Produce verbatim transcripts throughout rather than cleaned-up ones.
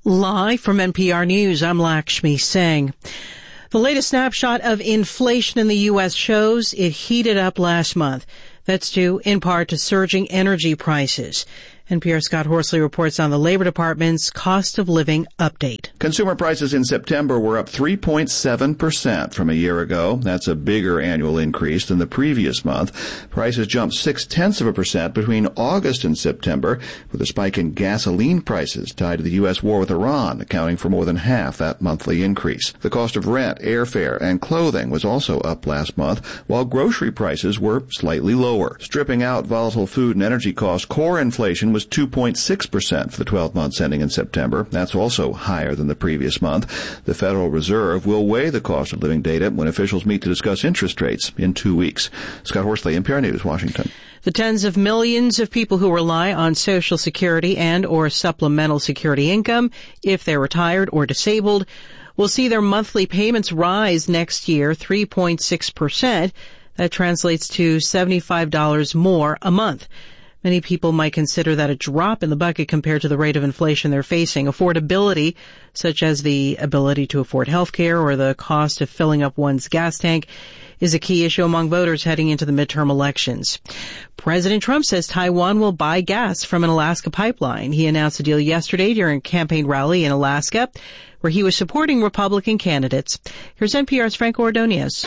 Live from N P R News, I'm Lakshmi Singh. The latest snapshot of inflation in the U S shows it heated up last month. That's due in part to surging energy prices. N P R's Scott Horsley reports on the Labor Department's cost of living update. Consumer prices in September were up three point seven percent from a year ago. That's a bigger annual increase than the previous month. Prices jumped six-tenths of a percent between August and September, with a spike in gasoline prices tied to the U S war with Iran, accounting for more than half that monthly increase. The cost of rent, airfare, and clothing was also up last month, while grocery prices were slightly lower. Stripping out volatile food and energy costs, core inflation was two point six percent for the twelve months ending in September. That's also higher than the previous month. The Federal Reserve will weigh the cost of living data when officials meet to discuss interest rates in two weeks. Scott Horsley, N P R News, Washington. The tens of millions of people who rely on Social Security and or supplemental security income, if they're retired or disabled, will see their monthly payments rise next year three point six percent. That translates to seventy-five dollars more a month. Many people might consider that a drop in the bucket compared to the rate of inflation they're facing. Affordability, such as the ability to afford health care or the cost of filling up one's gas tank, is a key issue among voters heading into the midterm elections. President Trump says Taiwan will buy gas from an Alaska pipeline. He announced the deal yesterday during a campaign rally in Alaska, where he was supporting Republican candidates. Here's N P R's Franco Ordonez.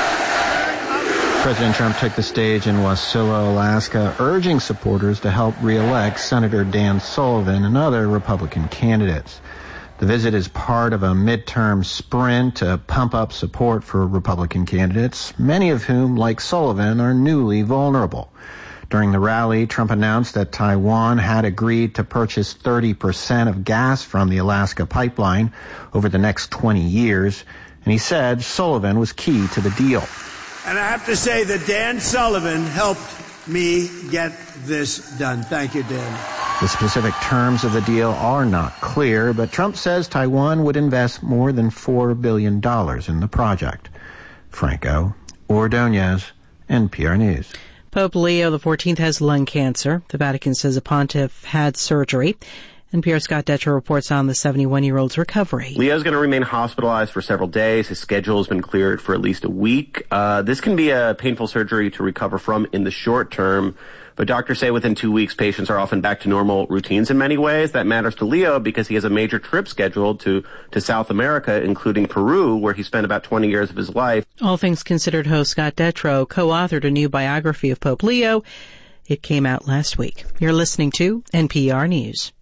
President Trump took the stage in Wasilla, Alaska, urging supporters to help re-elect Senator Dan Sullivan and other Republican candidates. The visit is part of a midterm sprint to pump up support for Republican candidates, many of whom, like Sullivan, are newly vulnerable. During the rally, Trump announced that Taiwan had agreed to purchase thirty percent of gas from the Alaska pipeline over the next twenty years, and he said Sullivan was key to the deal. And I have to say that Dan Sullivan helped me get this done. Thank you, Dan. The specific terms of the deal are not clear, but Trump says Taiwan would invest more than four billion dollars in the project. Franco Ordonez, N P R News. Pope Leo the fourteenth has lung cancer. The Vatican says a pontiff had surgery. N P R's Scott Detrow reports on the seventy-one-year-old's recovery. Leo's going to remain hospitalized for several days. His schedule has been cleared for at least a week. Uh, this can be a painful surgery to recover from in the short term, but doctors say within two weeks, patients are often back to normal routines in many ways. That matters to Leo because he has a major trip scheduled to, to South America, including Peru, where he spent about twenty years of his life. All Things Considered host Scott Detrow co-authored a new biography of Pope Leo. It came out last week. You're listening to N P R News.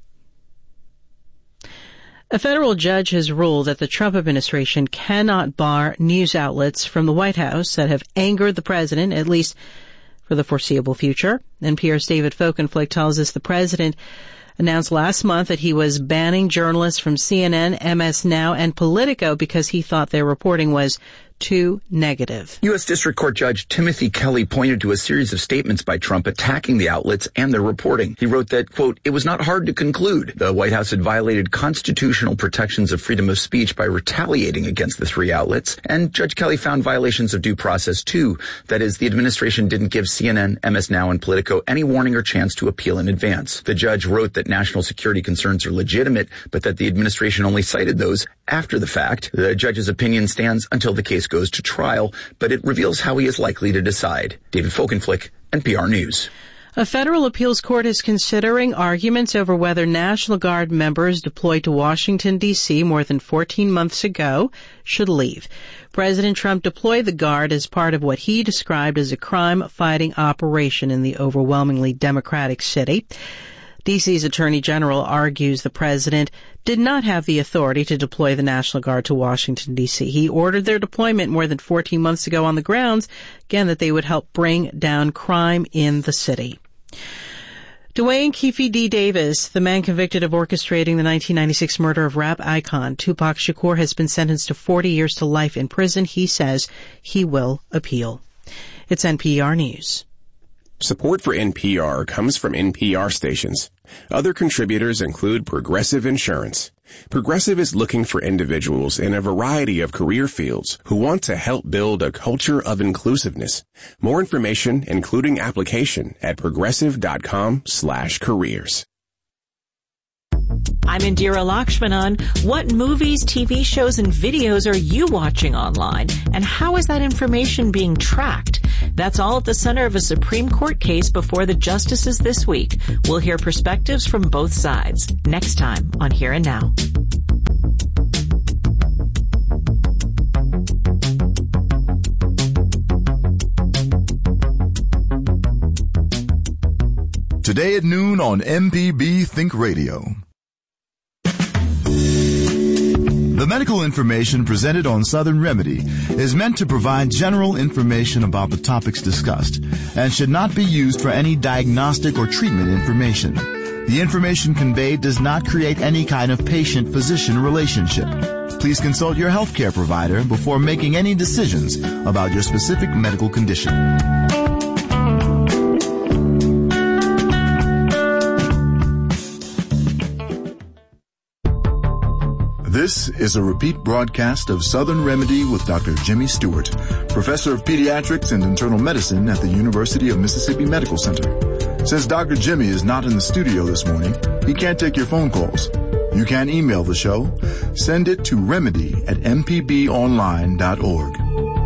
A federal judge has ruled that the Trump administration cannot bar news outlets from the White House that have angered the president, at least for the foreseeable future. N P R's David Folkenflik tells us the president announced last month that he was banning journalists from C N N, M S Now, and Politico because he thought their reporting was too negative. U S. District Court Judge Timothy Kelly pointed to a series of statements by Trump attacking the outlets and their reporting. He wrote that, quote, "It was not hard to conclude the White House had violated constitutional protections of freedom of speech by retaliating against the three outlets." And Judge Kelly found violations of due process, too. That is, the administration didn't give C N N, M S Now, and Politico any warning or chance to appeal in advance. The judge wrote that national security concerns are legitimate, but that the administration only cited those after the fact. The judge's opinion stands until the case goes to trial, but it reveals how he is likely to decide. David Folkenflik, N P R News. A federal appeals court is considering arguments over whether National Guard members deployed to Washington, D C more than fourteen months ago should leave. President Trump deployed the Guard as part of what he described as a crime-fighting operation in the overwhelmingly Democratic city. D C's Attorney General argues the president did not have the authority to deploy the National Guard to Washington, D C. He ordered their deployment more than fourteen months ago on the grounds, again, that they would help bring down crime in the city. Dwayne Keefe D. Davis, the man convicted of orchestrating the nineteen ninety-six murder of rap icon Tupac Shakur, has been sentenced to forty years to life in prison. He says he will appeal. It's N P R News. Support for N P R comes from N P R stations. Other contributors include Progressive Insurance. Progressive is looking for individuals in a variety of career fields who want to help build a culture of inclusiveness. More information, including application, at progressive dot com slash careers. I'm Indira Lakshmanan. What movies, T V shows, and videos are you watching online? And how is that information being tracked? That's all at the center of a Supreme Court case before the justices this week. We'll hear perspectives from both sides next time on Here and Now. Today at noon on M P B Think Radio. The medical information presented on Southern Remedy is meant to provide general information about the topics discussed and should not be used for any diagnostic or treatment information. The information conveyed does not create any kind of patient-physician relationship. Please consult your healthcare provider before making any decisions about your specific medical condition. This is a repeat broadcast of Southern Remedy with Doctor Jimmy Stewart, Professor of Pediatrics and Internal Medicine at the University of Mississippi Medical Center. Since Doctor Jimmy is not in the studio this morning, he can't take your phone calls. You can email the show. Send it to remedy at m p b online dot org.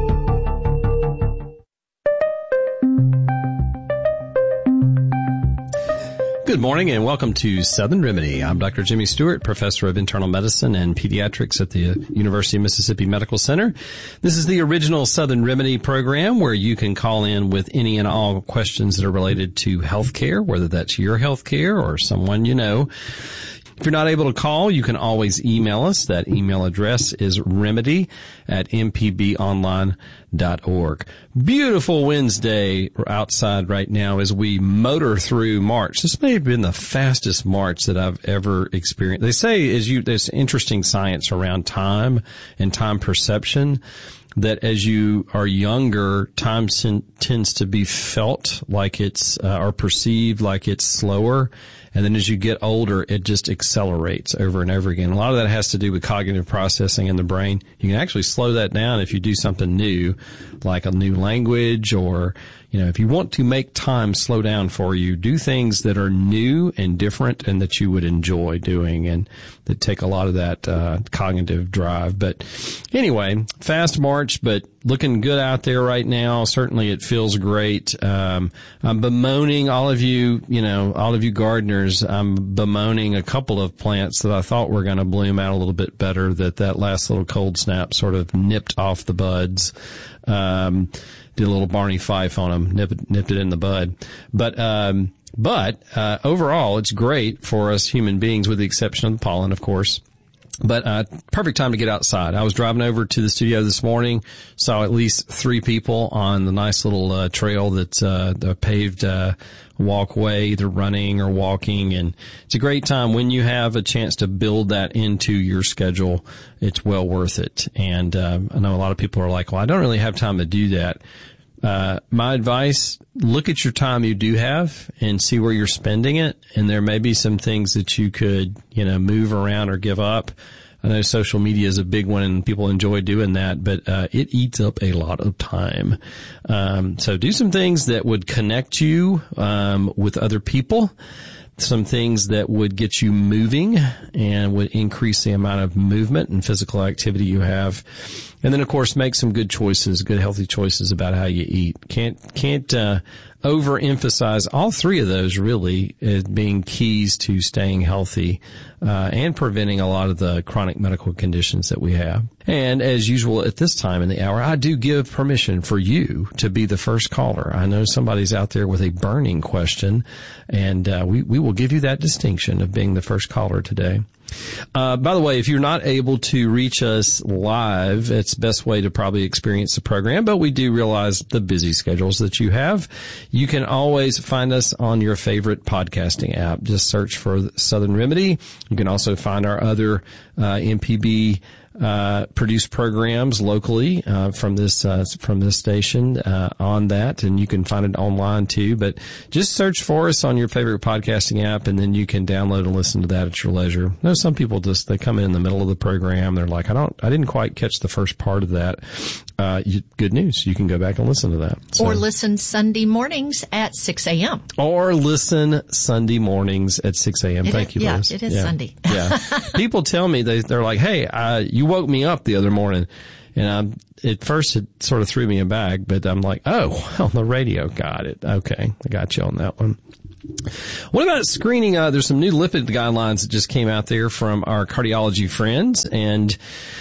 Good morning and welcome to Southern Remedy. I'm Doctor Jimmy Stewart, Professor of Internal Medicine and Pediatrics at the University of Mississippi Medical Center. This is the original Southern Remedy program where you can call in with any and all questions that are related to healthcare, whether that's your healthcare or someone you know. If you're not able to call, you can always email us. That email address is remedy at m p b online dot org. Beautiful Wednesday outside right now as we motor through March. This may have been the fastest March that I've ever experienced. They say as you, there's interesting science around time and time perception, that as you are younger, time sen- tends to be felt like it's, uh, or perceived like it's slower. And then as you get older, it just accelerates over and over again. A lot of that has to do with cognitive processing in the brain. You can actually slow that down if you do something new, like a new language, or, you know, if you want to make time slow down for you, do things that are new and different and that you would enjoy doing and that take a lot of that uh, cognitive drive. But anyway, fast March, but looking good out there right now. Certainly it feels great. Um, I'm bemoaning all of you, you know, all of you gardeners. I'm bemoaning a couple of plants that I thought were going to bloom out a little bit better, that that last little cold snap sort of nipped off the buds. Um, did a little Barney Fife on them, nipped, nipped it in the bud. But, um, but, uh, overall, it's great for us human beings with the exception of the pollen, of course. But, uh, perfect time to get outside. I was driving over to the studio this morning, saw at least three people on the nice little, uh, trail that's, uh, the paved, uh, walkway, either running or walking. And it's a great time when you have a chance to build that into your schedule. It's well worth it. And, uh, I know a lot of people are like, well, I don't really have time to do that. Uh, my advice, look at your time you do have and see where you're spending it. And there may be some things that you could, you know, move around or give up. I know social media is a big one and people enjoy doing that, but, uh, it eats up a lot of time. Um, so do some things that would connect you, um, with other people. Some things that would get you moving and would increase the amount of movement and physical activity you have. And then, of course, make some good choices, good healthy choices about how you eat. Can't, can't, uh, overemphasize all three of those really as being keys to staying healthy, uh, and preventing a lot of the chronic medical conditions that we have. And as usual at this time in the hour, I do give permission for you to be the first caller. I know somebody's out there with a burning question, and, uh, we, we will give you that distinction of being the first caller today. Uh, by the way, if you're not able to reach us live, it's the best way to probably experience the program, but we do realize the busy schedules that you have. You can always find us on your favorite podcasting app. Just search for Southern Remedy. You can also find our other uh, M P B uh, produce programs locally, uh, from this, uh, from this station, uh, on that. And you can find it online too. But just search for us on your favorite podcasting app, and then you can download and listen to that at your leisure. I know some people just, they come in in the middle of the program. They're like, I don't, I didn't quite catch the first part of that. Uh, you, good news. You can go back and listen to that. So, or listen Sunday mornings at six a.m. Or listen Sunday mornings at six a.m. It Thank is, you, yeah, Liz. it is yeah. Sunday. Yeah. People tell me, they, they're like, hey, uh, you woke me up the other morning. And I, at first it sort of threw me aback, but I'm like, oh, on the radio. Got it. Okay. I got you on that one. What about screening? Uh, there's some new lipid guidelines that just came out there from our cardiology friends, and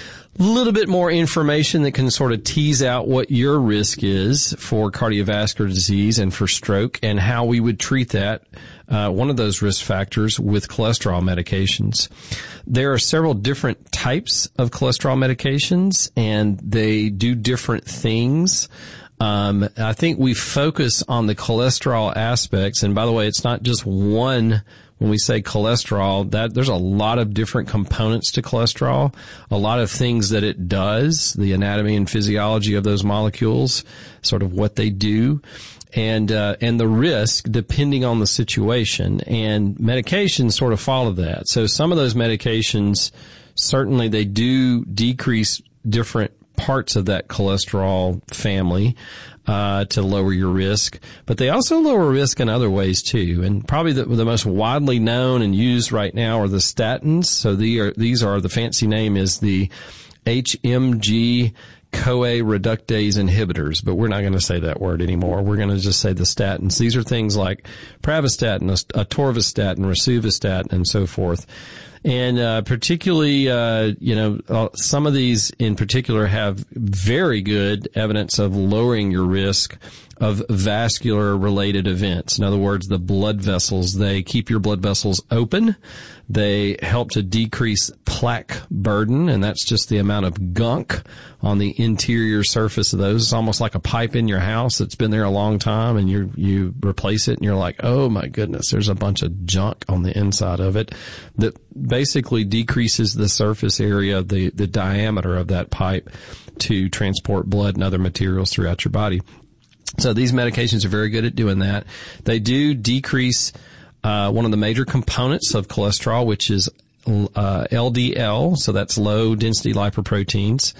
a little bit more information that can sort of tease out what your risk is for cardiovascular disease and for stroke, and how we would treat that, uh, one of those risk factors, with cholesterol medications. There are several different types of cholesterol medications, and they do different things. Um, I think we focus on the cholesterol aspects. And by the way, it's not just one. When we say cholesterol, that there's a lot of different components to cholesterol, a lot of things that it does, the anatomy and physiology of those molecules, sort of what they do, and, uh, and the risk depending on the situation. And medications sort of follow that. So some of those medications, certainly they do decrease different parts of that cholesterol family, uh, to lower your risk, but they also lower risk in other ways too. And probably the, the most widely known and used right now are the statins. So the are, these are, the fancy name is the H M G CoA reductase inhibitors, but we're not going to say that word anymore. We're going to just say the statins. These are things like pravastatin, atorvastatin, rosuvastatin, and so forth. And, uh, particularly, uh, you know, uh, some of these in particular have very good evidence of lowering your risk of vascular related events. In other words, the blood vessels, they keep your blood vessels open. They help to decrease plaque burden, and that's just the amount of gunk on the interior surface of those. It's almost like a pipe in your house that's been there a long time, and you you replace it, and you're like, oh my goodness, there's a bunch of junk on the inside of it that basically decreases the surface area, the, the diameter of that pipe to transport blood and other materials throughout your body. So these medications are very good at doing that. They do decrease uh one of the major components of cholesterol, which is uh L D L, so that's low density lipoproteins.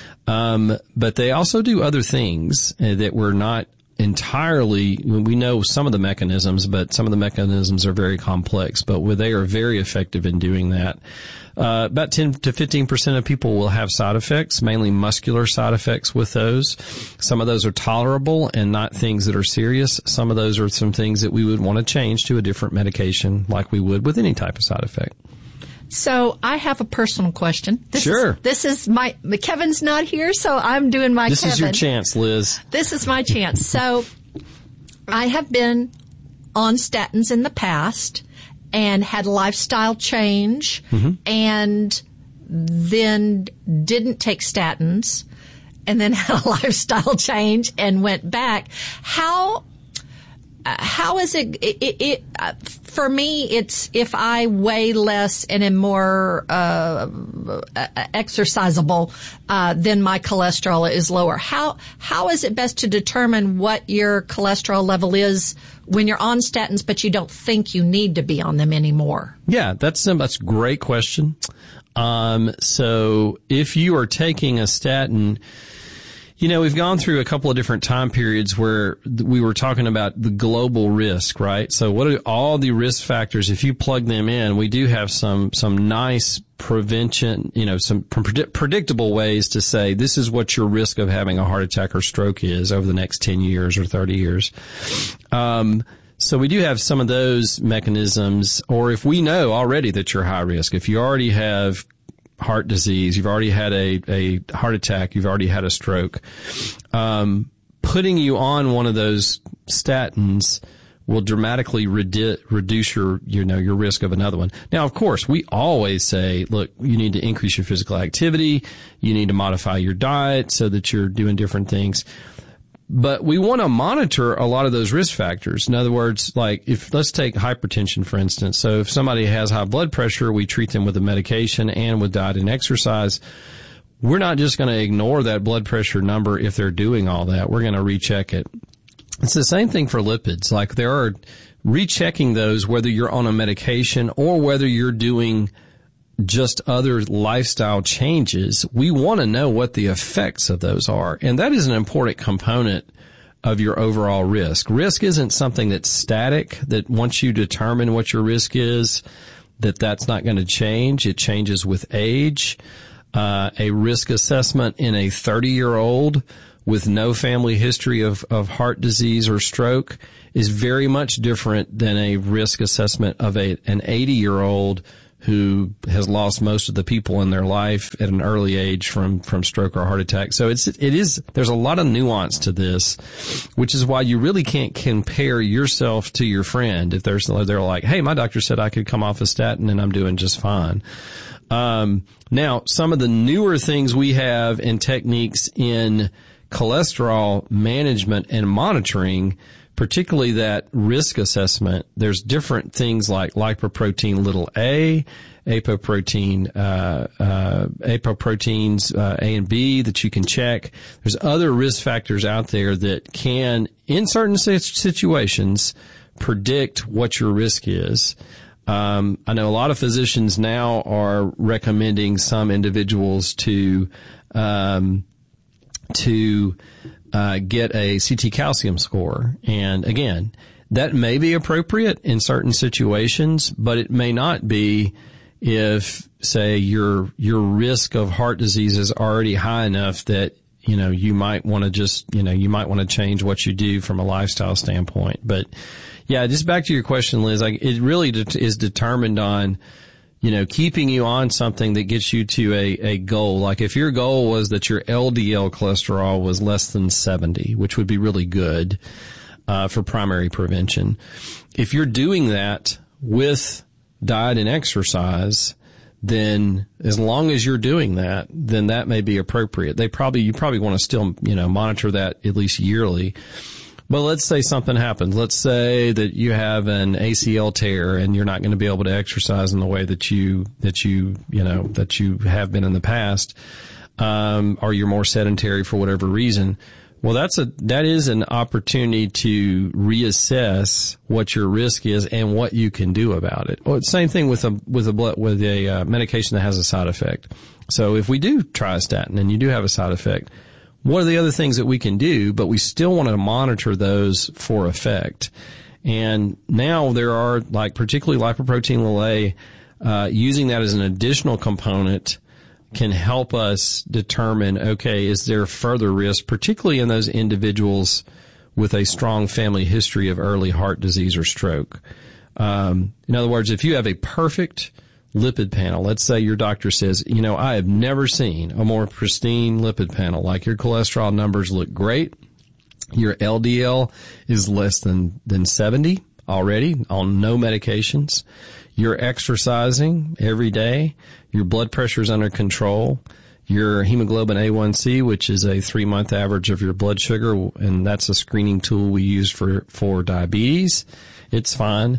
Um but they also do other things uh, that we're not entirely, we know some of the mechanisms, but some of the mechanisms are very complex, but they are very effective in doing that. Uh, about ten to fifteen percent of people will have side effects, mainly muscular side effects with those. Some of those are tolerable and not things that are serious. Some of those are some things that we would want to change to a different medication like we would with any type of side effect. So I have a personal question. This sure. Is, this is my, Kevin's not here, so I'm doing my This Kevin. is your chance, Liz. This is my chance. So I have been on statins in the past and had a lifestyle change, mm-hmm. and then didn't take statins, and then had a lifestyle change and went back. How uh, how is it? It, it, it uh, for me, it's if I weigh less and am more uh, exercisable, uh, then my cholesterol is lower. How how is it best to determine what your cholesterol level is when you're on statins, but you don't think you need to be on them anymore? Yeah, that's um, that's a great question. Um, so if you are taking a statin, you know, we've gone through a couple of different time periods where we were talking about the global risk, right? So what are all the risk factors? If you plug them in, we do have some, some nice prevention, you know, some predict- predictable ways to say this is what your risk of having a heart attack or stroke is over the next ten years or thirty years. Um, so we do have some of those mechanisms, or if we know already that you're high risk, if you already have heart disease, you've already had a, a heart attack, you've already had a stroke, um, putting you on one of those statins will dramatically redu- reduce your, you know, your risk of another one. Now, of course, we always say, look, you need to increase your physical activity, you need to modify your diet so that you're doing different things. But we want to monitor a lot of those risk factors. In other words, like if, let's take hypertension, for instance. So if somebody has high blood pressure, we treat them with a medication and with diet and exercise. we're not just going to ignore that blood pressure number if they're doing all that. We're going to recheck it. It's the same thing for lipids. Like there are rechecking those whether you're on a medication or whether you're doing just other lifestyle changes. We want to know what the effects of those are. And that is an important component of your overall risk. Risk isn't something that's static, that once you determine what your risk is, that that's not going to change. It changes with age. Uh, a risk assessment in a thirty-year-old with no family history of, of heart disease or stroke is very much different than a risk assessment of a, an eighty-year-old who has lost most of the people in their life at an early age from, from stroke or heart attack. So it's, it is, there's a lot of nuance to this, which is why you really can't compare yourself to your friend. If there's, they're like, hey, my doctor said I could come off a statin and I'm doing just fine. Um, now, some of the newer things we have and techniques in cholesterol management and monitoring, particularly that risk assessment, there's different things like lipoprotein little a, apoprotein, uh, uh, apoproteins, uh, A and B that you can check. There's other risk factors out there that can, in certain situations, predict what your risk is. Um, I know a lot of physicians now are recommending some individuals to, um, to, Uh, get a C T calcium score. And again, that may be appropriate in certain situations, but it may not be if, say, your, your risk of heart disease is already high enough that, you know, you might want to just, you know, you might want to change what you do from a lifestyle standpoint. But yeah, just back to your question, Liz, like it really de- is determined on, you know, keeping you on something that gets you to a, a goal. Like if your goal was that your L D L cholesterol was less than seventy, which would be really good, uh, for primary prevention. If you're doing that with diet and exercise, then as long as you're doing that, then that may be appropriate. They probably, you probably want to still, you know, monitor that at least yearly. But let's say something happens. Let's say that you have an A C L tear and you're not going to be able to exercise in the way that you, that you, you know, that you have been in the past, um, or you're more sedentary for whatever reason. Well, that's a, that is an opportunity to reassess what your risk is and what you can do about it. Well, same thing with a, with a blood, with a uh, medication that has a side effect. So if we do try a statin and you do have a side effect, what are the other things that we can do? But we still want to monitor those for effect. And now there are, like, particularly lipoprotein little a, uh, using that as an additional component can help us determine, okay, is there further risk, particularly in those individuals with a strong family history of early heart disease or stroke. Um, in other words, if you have a perfect lipid panel, let's say your doctor says, you know, I have never seen a more pristine lipid panel. Like your cholesterol numbers look great. Your L D L is less than, than seventy already on no medications. You're exercising every day. Your blood pressure is under control. Your hemoglobin A one C, which is a three-month average of your blood sugar, and that's a screening tool we use for, for diabetes. It's fine.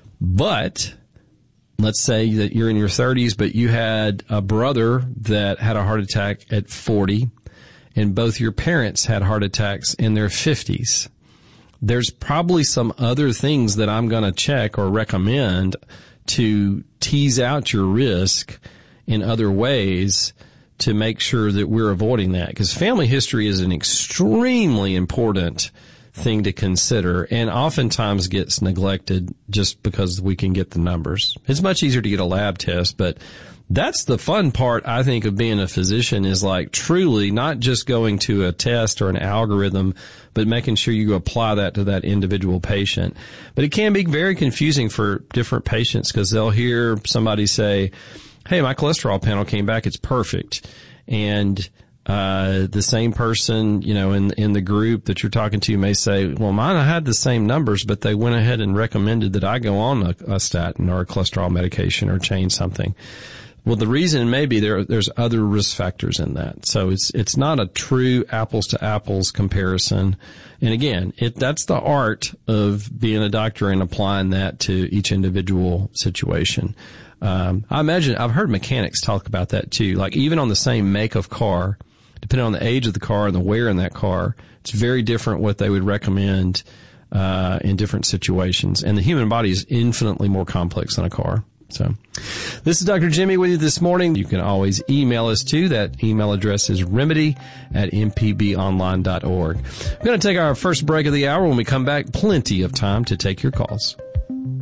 But let's say that you're in your thirties, but you had a brother that had a heart attack at forty, and both your parents had heart attacks in their fifties. There's probably some other things that I'm going to check or recommend to tease out your risk in other ways to make sure that we're avoiding that. Because family history is an extremely important thing to consider and oftentimes gets neglected just because we can get the numbers. It's much easier to get a lab test, but that's the fun part, I think, of being a physician is like truly not just going to a test or an algorithm, but making sure you apply that to that individual patient. But it can be very confusing for different patients because they'll hear somebody say, hey, my cholesterol panel came back, it's perfect. And uh the same person, you know, in in the group that you're talking to may say, well, mine I had the same numbers, but they went ahead and recommended that I go on a, a statin or a cholesterol medication or change something. Well, the reason may be there, there's other risk factors in that. So it's, it's not a true apples to apples comparison. And again, it, that's the art of being a doctor and applying that to each individual situation. Um, I imagine, I've heard mechanics talk about that too. Like even on the same make of car, depending on the age of the car and the wear in that car, it's very different what they would recommend, uh, in different situations. And the human body is infinitely more complex than a car. So this is Doctor Jimmy with you this morning. You can always email us too. That email address is remedy at m p b online dot org. We're going to take our first break of the hour. When we come back, plenty of time to take your calls.